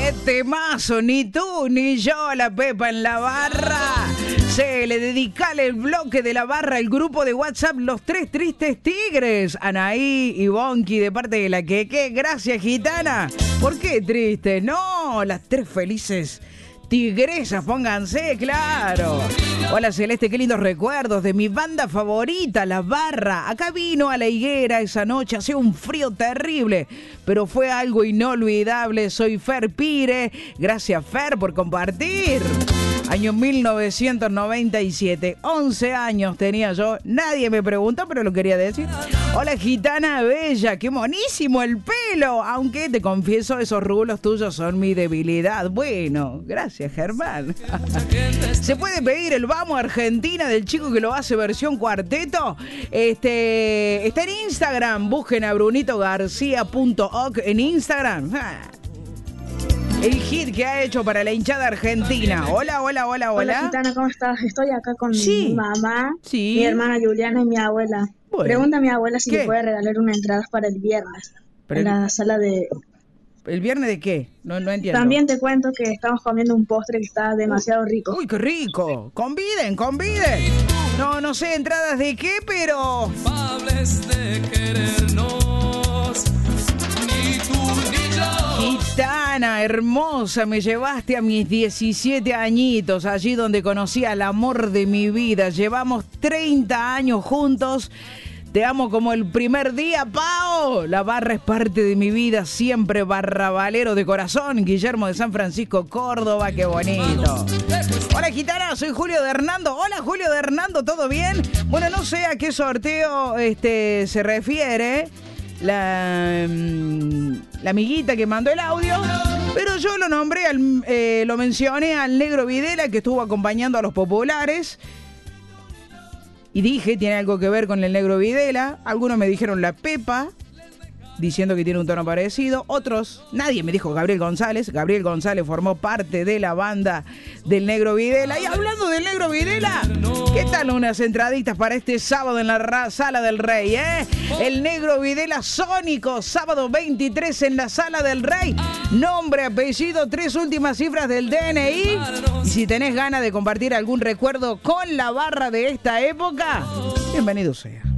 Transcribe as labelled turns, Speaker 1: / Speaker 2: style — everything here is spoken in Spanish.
Speaker 1: ¡Qué temazo! Ni tú ni yo, la Pepa en la barra. Se le dedicale el bloque de la barra al grupo de WhatsApp Los Tres Tristes Tigres. Anaí y Bonqui de parte de la Queque. Gracias, gitana. ¿Por qué triste? No, las tres felices tigresas, pónganse, claro. Hola Celeste, qué lindos recuerdos de mi banda favorita, La Barra. Acá vino a la higuera esa noche, hacía un frío terrible, pero fue algo inolvidable. Soy Fer Pire, gracias Fer por compartir. Año 1997, 11 años tenía yo, nadie me preguntó, pero lo quería decir. Hola gitana bella, qué monísimo el pelo, aunque te confieso, esos rulos tuyos son mi debilidad. Bueno, gracias Germán. ¿Se puede pedir el Vamos Argentina del chico que lo hace versión cuarteto? Está en Instagram, busquen a brunitogarcia.oc en Instagram. El hit que ha hecho para la hinchada argentina. Hola.
Speaker 2: Hola, gitana, ¿cómo estás? Estoy acá con mi mamá, mi hermana Juliana y mi abuela. Bueno. Pregunta a mi abuela si le puede regalar una entrada para el viernes. En la sala de...
Speaker 1: ¿El viernes de qué? No entiendo.
Speaker 2: También te cuento que estamos comiendo un postre que está demasiado rico.
Speaker 1: ¡Uy, qué rico! ¡Conviden! No sé entradas de qué, pero... Hables de querernos, ni tú ni yo. Gitana, hermosa, me llevaste a mis 17 añitos, allí donde conocí al amor de mi vida. Llevamos 30 años juntos. Te amo como el primer día, Pao. La barra es parte de mi vida, siempre barrabalero de corazón. Guillermo de San Francisco, Córdoba, qué bonito. Hola, gitana, soy Julio de Hernando. Hola, Julio de Hernando, ¿todo bien? Bueno, no sé a qué sorteo se refiere la amiguita que mandó el audio, pero yo lo nombré, lo mencioné al Negro Videla, que estuvo acompañando a los populares. Y dije, tiene algo que ver con el Negro Videla. Algunos me dijeron la Pepa, diciendo que tiene un tono parecido. Otros, nadie me dijo Gabriel González. Gabriel González formó parte de la banda del Negro Videla. Y hablando del Negro Videla, ¿qué tal unas entraditas para este sábado en la Sala del Rey, El Negro Videla Sónico, sábado 23 en la Sala del Rey. Nombre, apellido, 3 últimas cifras del DNI. Y si tenés ganas de compartir algún recuerdo con la barra de esta época, bienvenido sea.